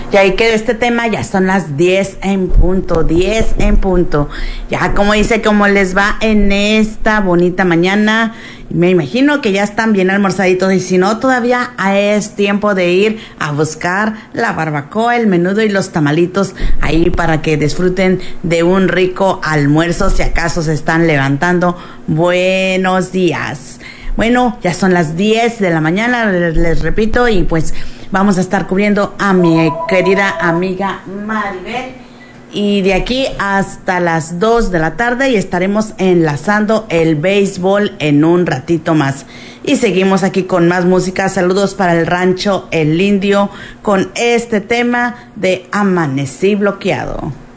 Y ahí quedó este tema, ya son las 10 en punto, 10 en punto. Ya como dice, cómo les va en esta bonita mañana. Me imagino que ya están bien almorzaditos y si no, todavía es tiempo de ir a buscar la barbacoa, el menudo y los tamalitos ahí para que disfruten de un rico almuerzo si acaso se están levantando. Buenos días. Bueno, ya son las 10 de la mañana, les repito, y pues vamos a estar cubriendo a mi querida amiga Maribel. Y de aquí hasta las 2 de la tarde y estaremos enlazando el béisbol en un ratito más. Y seguimos aquí con más música. Saludos para el rancho El Indio con este tema de Amanecí Bloqueado.